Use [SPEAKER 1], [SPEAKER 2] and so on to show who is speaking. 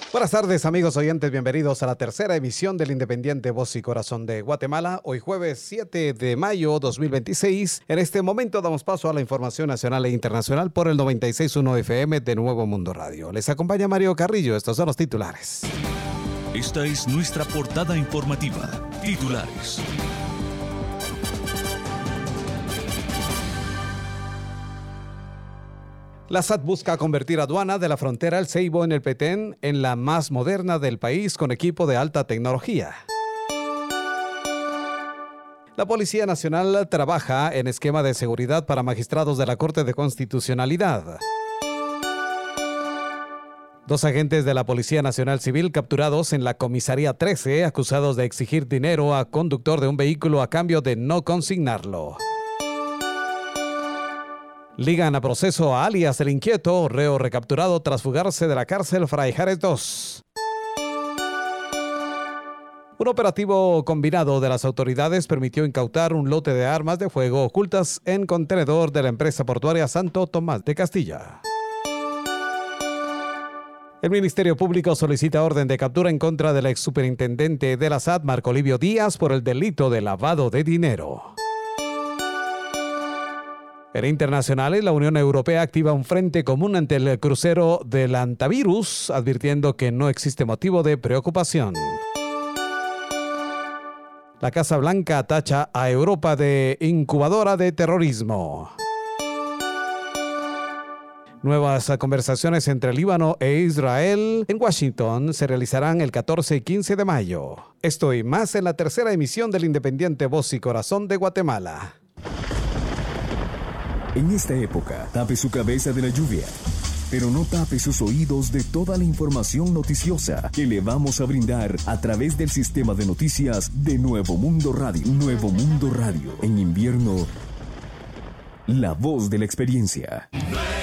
[SPEAKER 1] Buenas tardes, amigos oyentes, bienvenidos a la tercera emisión del Independiente Voz y Corazón de Guatemala. Hoy jueves 7 de mayo 2026. En este momento damos paso a la información nacional e internacional por el 96.1 FM de Nuevo Mundo Radio. Les acompaña Mario Carrillo, estos son los titulares.
[SPEAKER 2] Esta es nuestra portada informativa. Titulares.
[SPEAKER 1] La SAT busca convertir aduana de la frontera El Ceibo en el Petén en la más moderna del país con equipo de alta tecnología. La Policía Nacional trabaja en esquema de seguridad para magistrados de la Corte de Constitucionalidad. 2 agentes de la Policía Nacional Civil capturados en la Comisaría 13 acusados de exigir dinero a conductor de un vehículo a cambio de no consignarlo. Ligan a proceso a alias El Inquieto, reo recapturado tras fugarse de la cárcel Fray Jares II. Un operativo combinado de las autoridades permitió incautar un lote de armas de fuego ocultas en contenedor de la empresa portuaria Santo Tomás de Castilla. El Ministerio Público solicita orden de captura en contra del exsuperintendente de la SAT, Marco Livio Díaz, por el delito de lavado de dinero. En internacionales, la Unión Europea activa un frente común ante el crucero del antivirus, advirtiendo que no existe motivo de preocupación. La Casa Blanca tacha a Europa de incubadora de terrorismo. Nuevas conversaciones entre Líbano e Israel en Washington se realizarán el 14 y 15 de mayo. Esto y más en la tercera emisión del Independiente Voz y Corazón de Guatemala.
[SPEAKER 3] En esta época, tape su cabeza de la lluvia, pero no tape sus oídos de toda la información noticiosa que le vamos a brindar a través del sistema de noticias de Nuevo Mundo Radio. Nuevo Mundo Radio. En invierno, la voz de la experiencia.